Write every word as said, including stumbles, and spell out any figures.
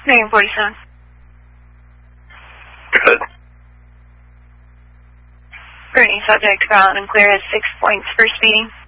Name forty-seven. Good. Gurney subject ground and clear at six points for speeding.